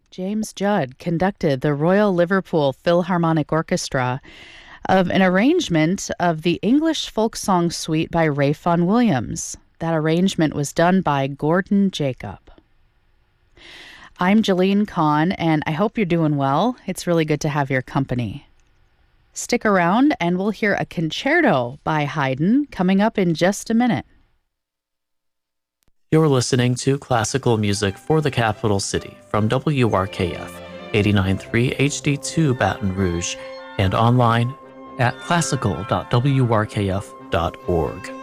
James Judd conducted the Royal Liverpool Philharmonic Orchestra of an arrangement of the English folk song suite by Ralph Vaughan Williams. That arrangement was done by Gordon Jacob. I'm Jeline Kahn, and I hope you're doing well. It's really good to have your company. Stick around, and we'll hear a concerto by Haydn coming up in just a minute. You're listening to classical music for the capital city from WRKF 89.3 HD2 Baton Rouge and online at classical.wrkf.org.